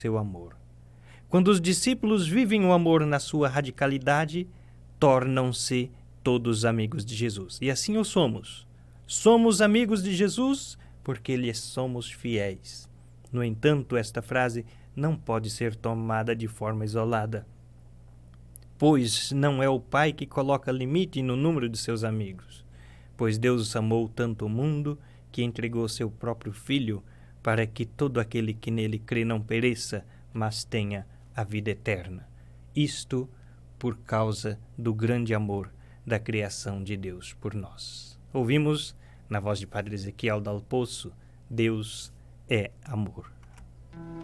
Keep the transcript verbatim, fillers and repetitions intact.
seu amor. Quando os discípulos vivem o amor na sua radicalidade, tornam-se todos amigos de Jesus. E assim o somos. Somos amigos de Jesus porque lhe somos fiéis. No entanto, esta frase não pode ser tomada de forma isolada, pois não é o Pai que coloca limite no número de seus amigos, pois Deus amou tanto o mundo que entregou seu próprio Filho para que todo aquele que nele crê não pereça, mas tenha a vida eterna. Isto por causa do grande amor da criação de Deus por nós. Ouvimos, na voz de Padre Ezequiel Dal Poço, Deus é amor.